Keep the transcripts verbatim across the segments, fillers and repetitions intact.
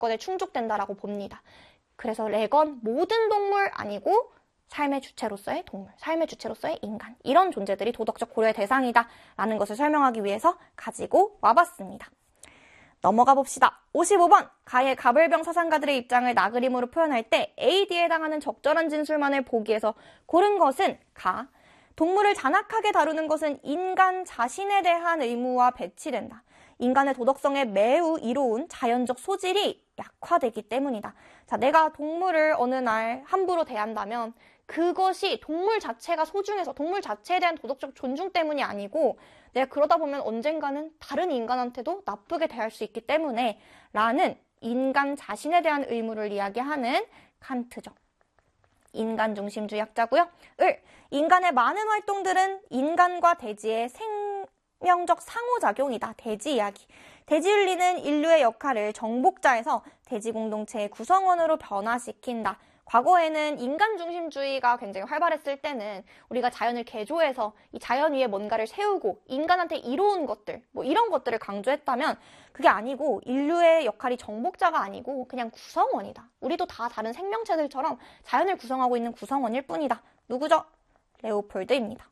조건에 충족된다라고 봅니다. 그래서 렉은 모든 동물 아니고 삶의 주체로서의 동물, 삶의 주체로서의 인간, 이런 존재들이 도덕적 고려의 대상이다라는 것을 설명하기 위해서 가지고 와봤습니다. 넘어가 봅시다. 오십오 번, 가의 가불병 사상가들의 입장을 나그림으로 표현할 때 에이디에 해당하는 적절한 진술만을 보기에서 고른 것은 가. 동물을 잔악하게 다루는 것은 인간 자신에 대한 의무와 배치된다. 인간의 도덕성에 매우 이로운 자연적 소질이 약화되기 때문이다. 자, 내가 동물을 어느 날 함부로 대한다면 그것이 동물 자체가 소중해서 동물 자체에 대한 도덕적 존중 때문이 아니고 내가 그러다 보면 언젠가는 다른 인간한테도 나쁘게 대할 수 있기 때문에 라는 인간 자신에 대한 의무를 이야기하는 칸트죠. 인간 중심주의 학자고요. 을, 인간의 많은 활동들은 인간과 대지의 생명적 상호작용이다. 대지 이야기. 대지윤리는 인류의 역할을 정복자에서 대지 공동체의 구성원으로 변화시킨다. 과거에는 인간 중심주의가 굉장히 활발했을 때는 우리가 자연을 개조해서 이 자연 위에 뭔가를 세우고 인간한테 이로운 것들, 뭐 이런 것들을 강조했다면 그게 아니고 인류의 역할이 정복자가 아니고 그냥 구성원이다. 우리도 다 다른 생명체들처럼 자연을 구성하고 있는 구성원일 뿐이다. 누구죠? 레오폴드입니다.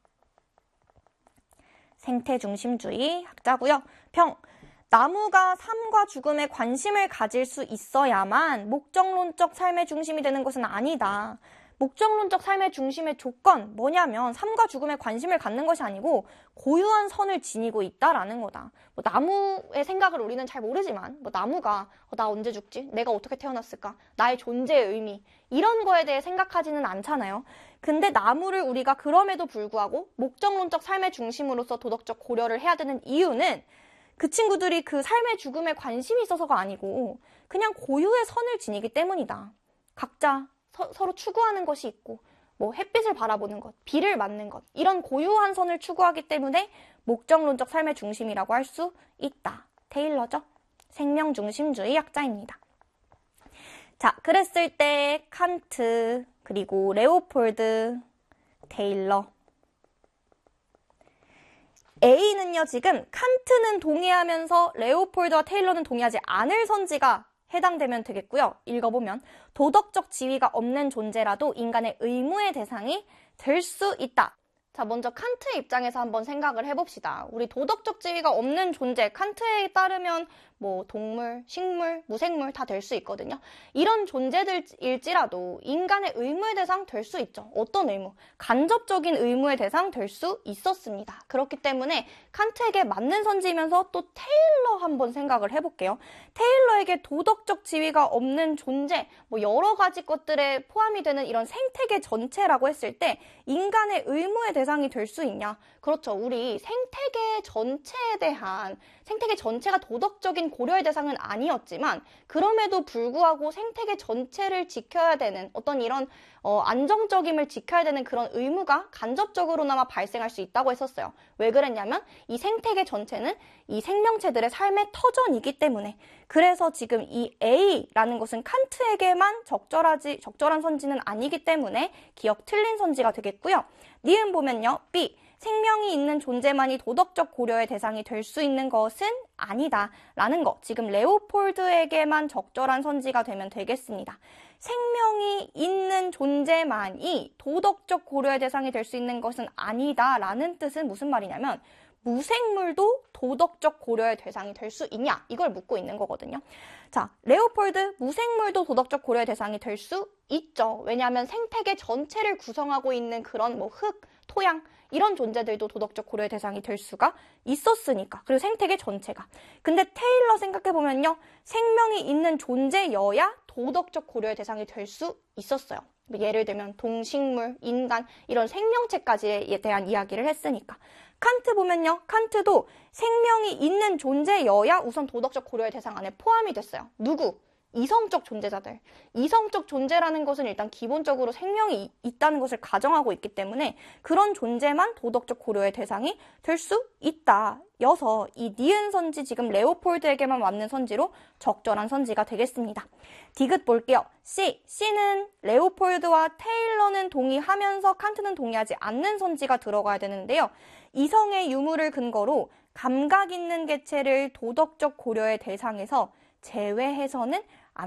생태 중심주의 학자고요. 평. 나무가 삶과 죽음에 관심을 가질 수 있어야만 목적론적 삶의 중심이 되는 것은 아니다. 목적론적 삶의 중심의 조건 뭐냐면 삶과 죽음에 관심을 갖는 것이 아니고 고유한 선을 지니고 있다라는 거다. 뭐 나무의 생각을 우리는 잘 모르지만 뭐 나무가 어, 나 언제 죽지? 내가 어떻게 태어났을까? 나의 존재의 의미 이런 거에 대해 생각하지는 않잖아요. 근데 나무를 우리가 그럼에도 불구하고 목적론적 삶의 중심으로서 도덕적 고려를 해야 되는 이유는 그 친구들이 그 삶의 죽음에 관심이 있어서가 아니고 그냥 고유의 선을 지니기 때문이다. 각자 서, 서로 추구하는 것이 있고 뭐 햇빛을 바라보는 것, 비를 맞는 것 이런 고유한 선을 추구하기 때문에 목적론적 삶의 중심이라고 할 수 있다. 테일러죠. 생명중심주의 학자입니다. 자, 그랬을 때 칸트, 그리고 레오폴드, 테일러. A는요, 지금 칸트는 동의하면서 레오폴드와 테일러는 동의하지 않을 선지가 해당되면 되겠고요. 읽어보면 도덕적 지위가 없는 존재라도 인간의 의무의 대상이 될 수 있다. 자, 먼저 칸트의 입장에서 한번 생각을 해봅시다. 우리 도덕적 지위가 없는 존재, 칸트에 따르면 뭐 동물, 식물, 무생물 다 될 수 있거든요. 이런 존재들일지라도 인간의 의무의 대상 될 수 있죠. 어떤 의무? 간접적인 의무의 대상 될 수 있었습니다. 그렇기 때문에 칸트에게 맞는 선지이면서 또 테일러 한번 생각을 해볼게요. 테일러에게 도덕적 지위가 없는 존재, 뭐 여러 가지 것들에 포함이 되는 이런 생태계 전체라고 했을 때 인간의 의무의 대상이 될 수 있냐? 그렇죠. 우리 생태계 전체에 대한 생태계 전체가 도덕적인 고려의 대상은 아니었지만 그럼에도 불구하고 생태계 전체를 지켜야 되는 어떤 이런 어, 안정적임을 지켜야 되는 그런 의무가 간접적으로나마 발생할 수 있다고 했었어요. 왜 그랬냐면 이 생태계 전체는 이 생명체들의 삶의 터전이기 때문에. 그래서 지금 이 A라는 것은 칸트에게만 적절하지, 적절한 선지는 아니기 때문에 기억 틀린 선지가 되겠고요. 니은 보면요. B. 생명이 있는 존재만이 도덕적 고려의 대상이 될 수 있는 것은 아니다 라는 거, 지금 레오폴드에게만 적절한 선지가 되면 되겠습니다. 생명이 있는 존재만이 도덕적 고려의 대상이 될 수 있는 것은 아니다 라는 뜻은 무슨 말이냐면 무생물도 도덕적 고려의 대상이 될 수 있냐, 이걸 묻고 있는 거거든요. 자, 레오폴드, 무생물도 도덕적 고려의 대상이 될 수 있죠. 왜냐하면 생태계 전체를 구성하고 있는 그런 뭐 흙, 토양 이런 존재들도 도덕적 고려의 대상이 될 수가 있었으니까. 그리고 생태계 전체가. 근데 테일러 생각해보면요. 생명이 있는 존재여야 도덕적 고려의 대상이 될 수 있었어요. 예를 들면 동식물, 인간 이런 생명체까지에 대한 이야기를 했으니까. 칸트 보면요. 칸트도 생명이 있는 존재여야 우선 도덕적 고려의 대상 안에 포함이 됐어요. 누구? 이성적 존재자들. 이성적 존재라는 것은 일단 기본적으로 생명이 있다는 것을 가정하고 있기 때문에 그런 존재만 도덕적 고려의 대상이 될 수 있다. 여서 이 니은 선지 지금 레오폴드에게만 맞는 선지로 적절한 선지가 되겠습니다. 디귿 볼게요. C. C는 레오폴드와 테일러는 동의하면서 칸트는 동의하지 않는 선지가 들어가야 되는데요. 이성의 유무를 근거로 감각 있는 개체를 도덕적 고려의 대상에서 제외해서는